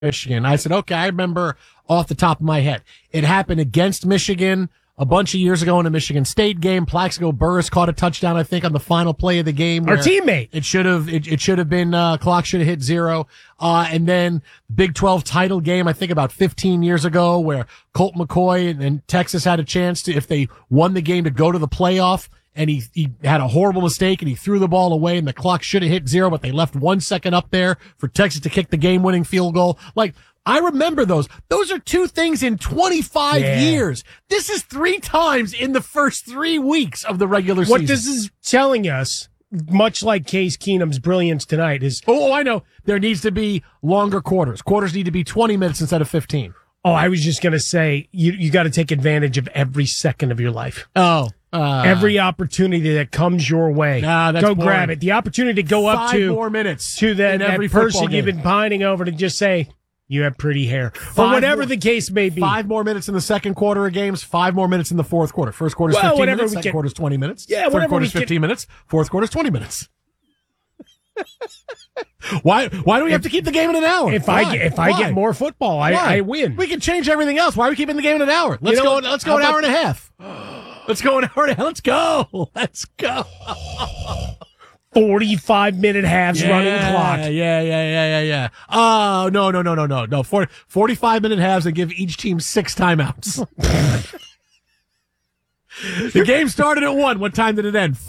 Michigan. I said, okay, I remember off the top of my head. It happened against Michigan a bunch of years ago in a Michigan State game. Plaxico Burress caught a touchdown, I think, on the final play of the game. Our teammate. It should have been, clock should have hit 0. And then Big 12 title game, I think about 15 years ago, where Colt McCoy and Texas had a chance to, if they won the game, to go to the playoff. And he had a horrible mistake and he threw the ball away and the clock should have hit 0, but they left 1 second up there for Texas to kick the game winning field goal. Like, I remember those. Those are 2 things in 25 years. This is 3 times in the first 3 weeks of the regular season. What this is telling us, much like Case Keenum's brilliance tonight, is... Oh, I know. There needs to be longer quarters. Quarters need to be 20 minutes instead of 15. Oh, I was just going to say, you got to take advantage of every second of your life. Oh. Every opportunity that comes your way, that's go boring. Grab it. The opportunity to go up to 5 more minutes to that person you've game. been pining over to just say, you have pretty hair. Or whatever the case may be. 5 more minutes in the second quarter of games, 5 more minutes in the fourth quarter. First quarter's 15 minutes, second quarter's 20 minutes. Yeah, third quarter's 15 minutes, fourth quarter's 20 minutes. Why do we have to keep the game in an hour? If I get more football, I win. We can change everything else. Why are we keeping the game in an hour? Let's go an hour and a half. Let's go an hour and a half. Let's go. 45-minute halves running clock. Yeah. Oh, no. 45-minute halves and give each team 6 timeouts. The game started at 1. What time did it end?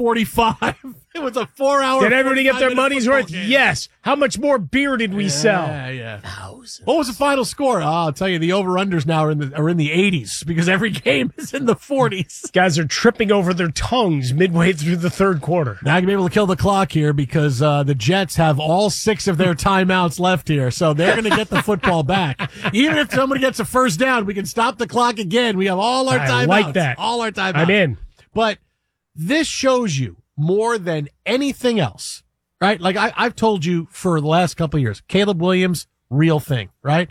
5:45. It was a 4-hour. Did everybody get their money's worth? Game. Yes. How much more beer did we sell? Yeah. What was the final score? I'll tell you, the over-unders now are in the 80s because every game is in the 40s. Guys are tripping over their tongues midway through the third quarter. Now I can be able to kill the clock here because the Jets have all 6 of their timeouts left here, so they're going to get the football back. Even if somebody gets a first down, we can stop the clock again. We have all our timeouts. I like that. All our timeouts. I'm in. But this shows you more than anything else, right? Like I've told you for the last couple of years, Caleb Williams, real thing, right?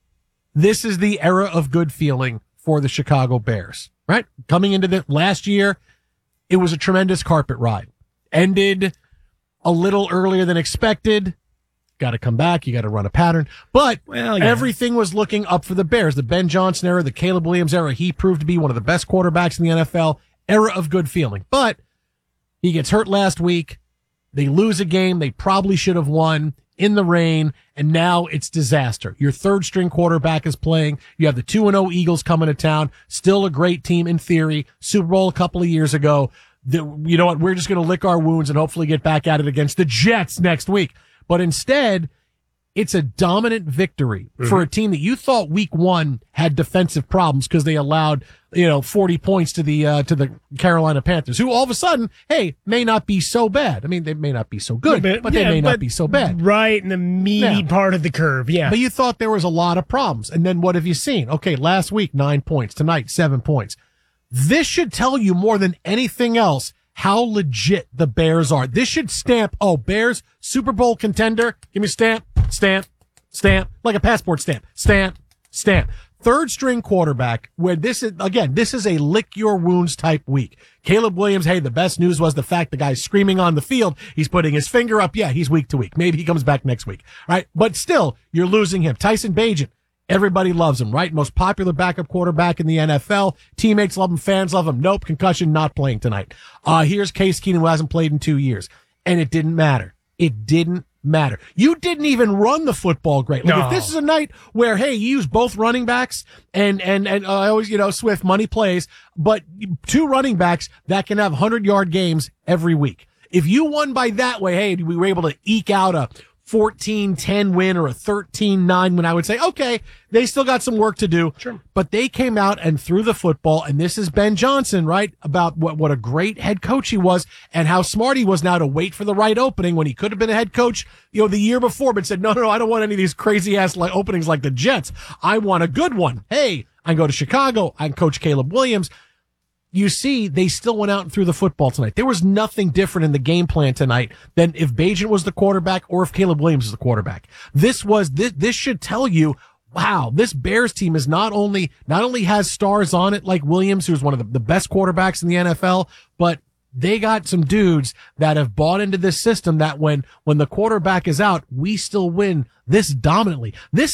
This is the era of good feeling for the Chicago Bears, right? Coming into the last year, it was a tremendous carpet ride. Ended a little earlier than expected. Got to come back. You got to run a pattern. But everything was looking up for the Bears. The Ben Johnson era, the Caleb Williams era, he proved to be one of the best quarterbacks in the NFL. Era of good feeling. But he gets hurt last week. They lose a game they probably should have won in the rain, and now it's disaster. Your third string quarterback is playing. You have the 2-0 Eagles coming to town. Still a great team in theory. Super Bowl a couple of years ago. You know what? We're just going to lick our wounds and hopefully get back at it against the Jets next week. But instead, it's a dominant victory for a team that you thought week 1 had defensive problems because they allowed, 40 points to the Carolina Panthers, who all of a sudden, hey, may not be so bad. I mean, they may not be so good, but they may not be so bad. Right in the meaty part of the curve, yeah. But you thought there was a lot of problems. And then what have you seen? Okay, last week, 9 points. Tonight, 7 points. This should tell you more than anything else how legit the Bears are. This should stamp, Bears, Super Bowl contender. Give me a stamp, like a passport stamp. Stamp. Third string quarterback, where this is a lick your wounds type week. Caleb Williams, hey, the best news was the fact the guy's screaming on the field. He's putting his finger up. Yeah, he's week to week. Maybe he comes back next week. Right? But still, you're losing him. Tyson Bagent. Everybody loves him, right? Most popular backup quarterback in the NFL. Teammates love him. Fans love him. Nope. Concussion, not playing tonight. Here's Case Keenum, who hasn't played in 2 years. And it didn't matter. It didn't matter. You didn't even run the football great. Like, if this is a night where, hey, you use both running backs and I always, Swift money plays, but 2 running backs that can have 100-yard games every week. If you won by that way, hey, we were able to eke out a 14-10 win or a 13-9 win, I would say, okay, they still got some work to do. Sure. But they came out and threw the football, and this is Ben Johnson, right? About what a great head coach he was and how smart he was now to wait for the right opening when he could have been a head coach, the year before, but said, no, I don't want any of these crazy ass openings like the Jets. I want a good one. Hey, I can go to Chicago. I can coach Caleb Williams. You see, they still went out and threw the football tonight. There was nothing different in the game plan tonight than if Bagent was the quarterback or if Caleb Williams was the quarterback. This should tell you, wow, this Bears team is not only has stars on it like Williams, who's one of the best quarterbacks in the NFL, but they got some dudes that have bought into this system that when the quarterback is out, we still win this dominantly. This